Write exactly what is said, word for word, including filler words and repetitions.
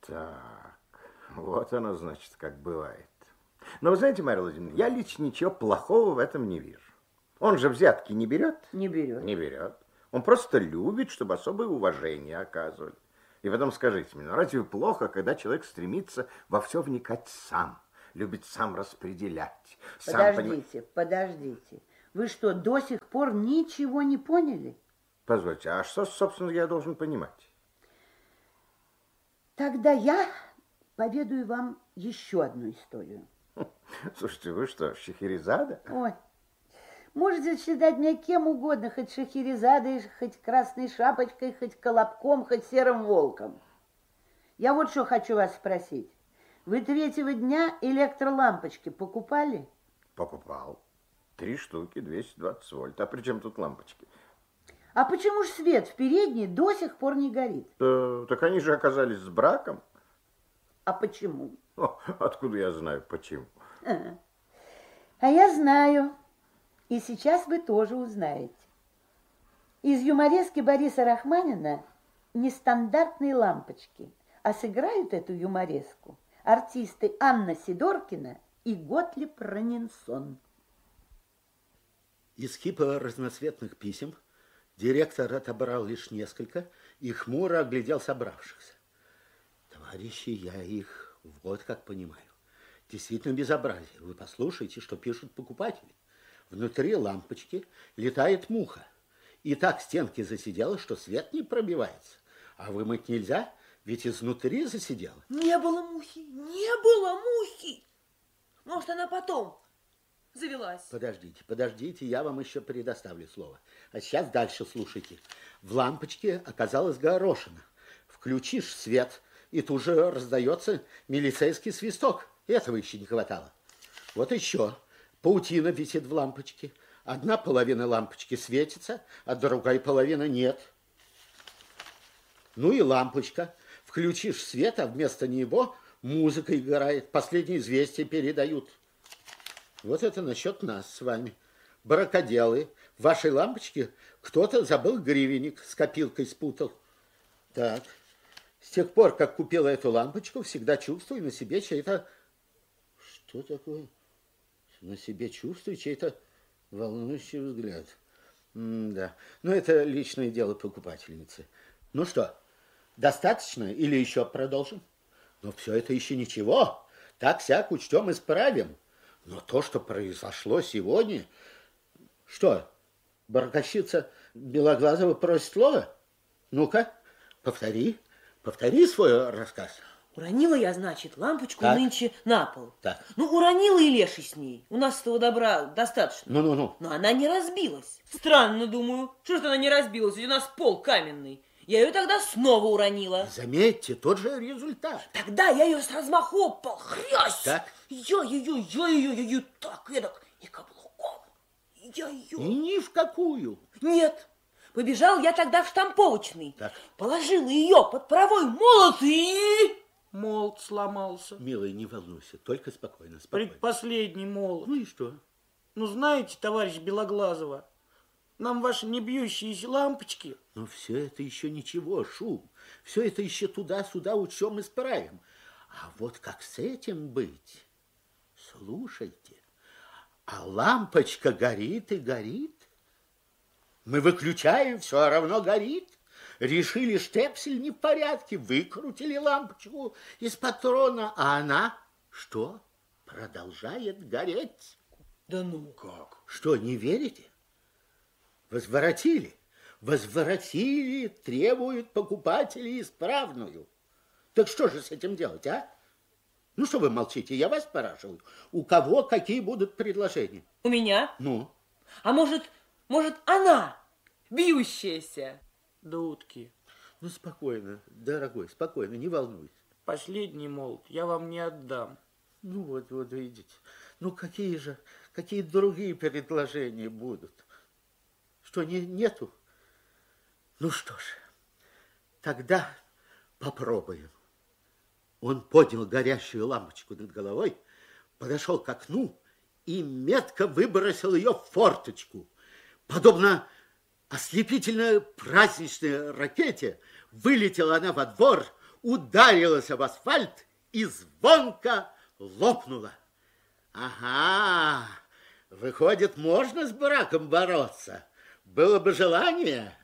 Так, вот оно, значит, как бывает. Но вы знаете, Марья Владимировна, я лично ничего плохого в этом не вижу. Он же взятки не берет? Не берет. Не берет. Он просто любит, чтобы особое уважение оказывали. И потом скажите мне, ну разве плохо, когда человек стремится во все вникать сам, любит сам распределять? Сам Подождите, поним... подождите. Вы что, до сих пор ничего не поняли? Позвольте, а что, собственно, я должен понимать? Тогда я поведаю вам еще одну историю. Слушайте, вы что, Шахерезада? Ой, можете считать меня кем угодно, хоть Шахерезадой, хоть Красной Шапочкой, хоть Колобком, хоть Серым Волком. Я вот что хочу вас спросить. Вы третьего дня электролампочки покупали? Покупал. Три штуки, двести двадцать вольт. А при чем тут лампочки? А почему же свет в передней до сих пор не горит? Да, так они же оказались с браком. А почему? О, откуда я знаю, почему? А, а я знаю. И сейчас вы тоже узнаете. Из юморески Бориса Рахманина «Нестандартные лампочки». А сыграют эту юмореску артисты Анна Сидоркина и Готлиб Ранинсон. Из кипа разноцветных писем директор отобрал лишь несколько и хмуро оглядел собравшихся. Товарищи, я их вот как понимаю. Действительно безобразие. Вы послушайте, что пишут покупатели. Внутри лампочки летает муха. И так стенки засидела, что свет не пробивается. А вымыть нельзя, ведь изнутри засидела. Не было мухи, не было мухи. Может, она потом завелась. Подождите, подождите, я вам еще предоставлю слово. А сейчас дальше слушайте. В лампочке оказалась горошина. Включишь свет, и тут же раздается милицейский свисток. Этого еще не хватало. Вот еще. Паутина висит в лампочке. Одна половина лампочки светится, а другая половина нет. Ну и лампочка. Включишь свет, а вместо него музыка играет. Последние известия передают. Вот это насчет нас с вами. Бракоделы. В вашей лампочке кто-то забыл гривенник, с копилкой спутал. Так. С тех пор, как купила эту лампочку, всегда чувствую на себе чей-то... Что такое? На себе чувствую чей-то волнующий взгляд. М-да. Ну, это личное дело покупательницы. Ну что, достаточно или еще продолжим? Но все это еще ничего. Так-сяк учтем, исправим. Но то, что произошло сегодня... Что, барабанщица Белоглазова просит слова? Ну-ка, повтори, повтори свой рассказ. Уронила я, значит, лампочку так. нынче на пол. Так. Ну, уронила и леший с ней. У нас этого добра достаточно. Ну-ну-ну. Но она не разбилась. Странно, думаю. Что ж она не разбилась? Ведь у нас пол каменный. Я ее тогда снова уронила. Заметьте, тот же результат. Тогда я ее с размаху упал. Хрясь! Так. Я ее, я ее, я ее так, эдак, и каблуком. Я ее... И ни в какую. Нет. Побежал я тогда в штамповочный. Так. Положила ее под паровой молот и... Молот сломался. Милая, не волнуйся, только спокойно, спокойно. Предпоследний молот. Ну и что? Ну, знаете, товарищ Белоглазова, нам ваши не бьющиеся лампочки... Но все это еще ничего, Шум. Все это еще туда-сюда учем исправим. А вот как с этим быть? Слушайте, а лампочка горит и горит. Мы выключаем, все равно горит. Решили, штепсель не в порядке, выкрутили лампочку из патрона, а она что? Продолжает гореть. Да ну. Как? Что, не верите? Возворотили. Возворотили, требуют покупатели исправную. Так что же с этим делать, а? Ну, что вы молчите, я вас спрашиваю. У кого какие будут предложения? У меня? Ну? А может, может, она бьющаяся? Дудки. Ну, спокойно, дорогой, спокойно, не волнуйся. Последний молот я вам не отдам. Ну, вот, вот, видите. Ну, какие же, какие другие предложения будут? Что, не, нету? Ну, что ж, тогда попробуем. Он поднял горящую лампочку над головой, подошел к окну и метко выбросил ее в форточку. Подобно ослепительной праздничной ракете вылетела она во двор, ударилась об асфальт и звонко лопнула. Ага, выходит, можно с браком бороться. Было бы желание,